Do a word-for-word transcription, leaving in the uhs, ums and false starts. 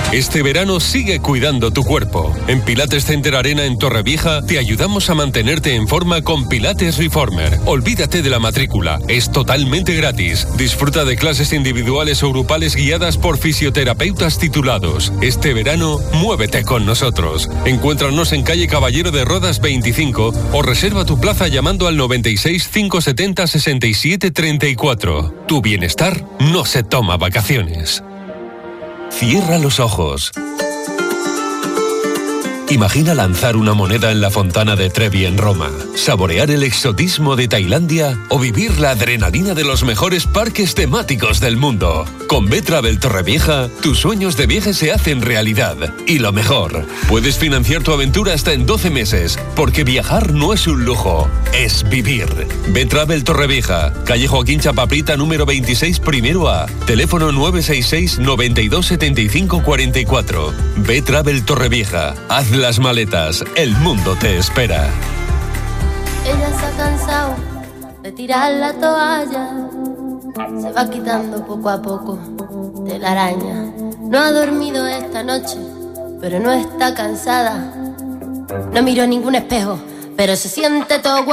Este verano sigue cuidando tu cuerpo. En Pilates Center Arena en Torrevieja te ayudamos a mantenerte en forma con Pilates Reformer. Olvídate de la matrícula, es totalmente gratis. Disfruta de clases individuales o grupales guiadas por fisioterapeutas titulados. Este verano, muévete con nosotros. Encuéntranos en calle Caballero de Rodas veinticinco o reserva tu plaza llamando al noventa y seis, cinco setenta, sesenta y siete, treinta y cuatro. Tu bienestar no se toma vacaciones. Cierra los ojos. Imagina lanzar una moneda en la fontana de Trevi en Roma, saborear el exotismo de Tailandia o vivir la adrenalina de los mejores parques temáticos del mundo. Con B-Travel Torrevieja, tus sueños de viaje se hacen realidad. Y lo mejor, puedes financiar tu aventura hasta en doce meses, porque viajar no es un lujo, es vivir. B-Travel Torrevieja, calle Joaquín Chapaprita número veintiséis, primero A, teléfono nueve seis seis, noventa y dos, setenta y cinco, cuarenta y cuatro. B-Travel Torrevieja, haz las maletas, el mundo te espera. Ella se ha cansado de tirar la toalla, se va quitando poco a poco de la araña. No ha dormido esta noche, pero no está cansada. No miró ningún espejo, pero se siente todo